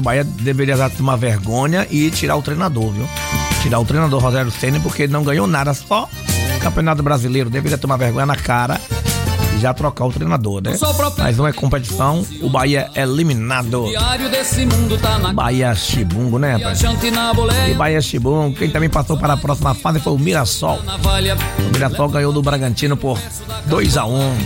Bahia deveria dar uma vergonha e tirar o treinador, viu? Tirar o treinador Rogério Ceni, porque não ganhou nada, só o Campeonato Brasileiro. Deveria tomar vergonha na cara e já trocar o treinador, né? Mas não é competição, o Bahia é eliminado. Bahia Chibungo, né, rapaz? E Bahia Chibungo, quem também passou para a próxima fase foi o Mirassol. O Mirassol ganhou do Bragantino por 2-1.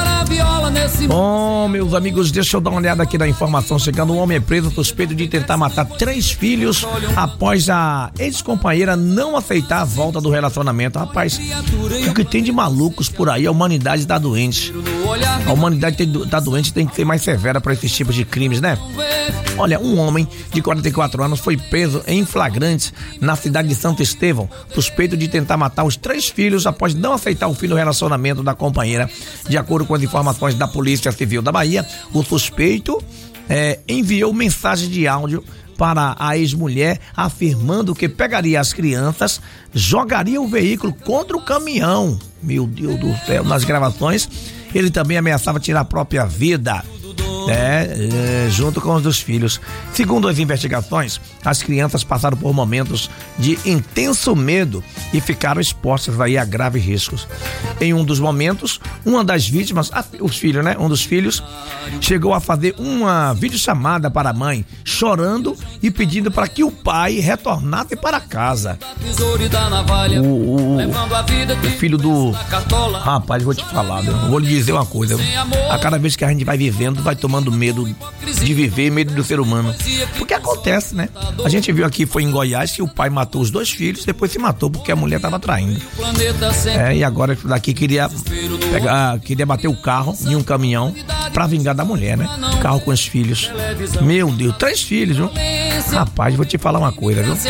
Bom, meus amigos, deixa eu dar uma olhada aqui na informação chegando. Um homem é preso suspeito de tentar matar 3 filhos após a ex-companheira não aceitar a volta do relacionamento. Rapaz, o que tem de malucos por aí, a humanidade tá doente. A humanidade tá doente, tem que ser mais severa para esses tipos de crimes, né? Olha, um homem de 44 anos foi preso em flagrante na cidade de Santo Estevão, suspeito de tentar matar os 3 filhos após não aceitar o fim do relacionamento da companheira. De acordo com as informações da Polícia Civil da Bahia, o suspeito enviou mensagem de áudio para a ex-mulher, afirmando que pegaria as crianças, jogaria o veículo contra o caminhão. Meu Deus do céu, nas gravações, ele também ameaçava tirar a própria vida, junto com os dos filhos. Segundo as investigações, as crianças passaram por momentos de intenso medo e ficaram expostas aí a graves riscos. Em um dos momentos, uma das vítimas, um dos filhos, chegou a fazer uma videochamada para a mãe, chorando e pedindo para que o pai retornasse para casa. O filho do... Rapaz, vou te falar, vou lhe dizer uma coisa. A cada vez que a gente vai vivendo, vai tomando medo de viver, medo do ser humano. Porque acontece, né? A gente viu aqui, foi em Goiás, que o pai matou os 2 filhos, depois se matou porque a mulher estava traindo. E agora isso daqui queria bater o carro em um caminhão pra vingar da mulher, né? Carro com os filhos. Meu Deus, 3 filhos, viu? Rapaz, vou te falar uma coisa, viu?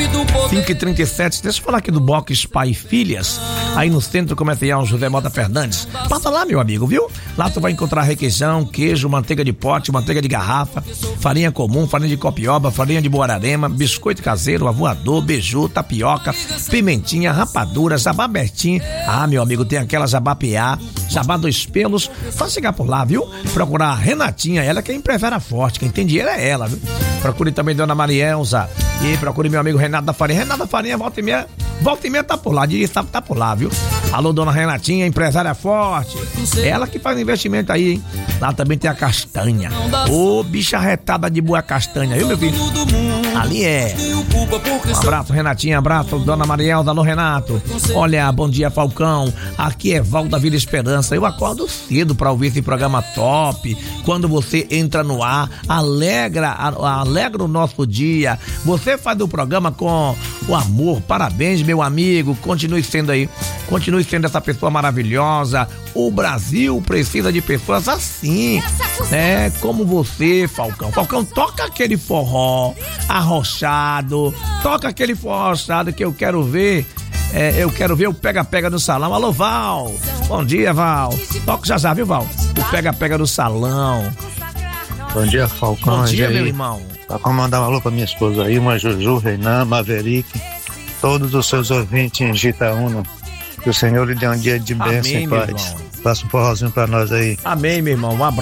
5h37, deixa eu falar aqui do Box Pai e Filhas, aí no Centro Comercial José Mota Fernandes. Passa lá, meu amigo, viu? Lá tu vai encontrar requeijão, queijo, manteiga de pote, manteiga de garrafa, farinha comum, farinha de copioba, farinha de Borarema, biscoito caseiro, avoador, beiju, tapioca, pimentinha, rapadura, jabá abertinho. Ah, meu amigo, tem aquela jabá PA, jabá 2 pelos. Só chegar por lá, viu? Procurar a Renatinha, ela que é empresária forte, quem tem dinheiro é ela, viu? Procure também Dona Marielza e procure meu amigo Renato da Farinha. Renato da Farinha, volta e meia tá por lá, dia sábado tá por lá, viu? Alô, Dona Renatinha, empresária forte. Ela que faz investimento aí, hein? Lá também tem a castanha. Ô, bicha retada de boa castanha, viu, meu filho? Ali é. Um abraço, Renatinha, abraço, Dona Marielza, alô, Renato. Olha, bom dia, Falcão. Aqui é Val da Vida Esperança. Eu acordo cedo pra ouvir esse programa top. Quando você entra no ar, alegra o nosso dia. Você faz o programa com o amor. Parabéns, meu amigo. Continue sendo essa pessoa maravilhosa. O Brasil precisa de pessoas assim, né? Como você, Falcão. Falcão, toca aquele forró arrochado. Toca aquele forró arrochado que eu quero ver. Eu quero ver o pega-pega no salão. Alô, Val. Bom dia, Val. Toca já, viu, Val? O pega-pega no salão. Bom dia, Falcão. Bom dia, meu irmão. Pra mandar um alô pra minha esposa aí, uma Juju, Renan, Maverick, todos os seus ouvintes em Gitaúna. Que o Senhor lhe dê um dia de bênção e paz. Faça um forrozinho pra nós aí. Amém, meu irmão. Um abraço.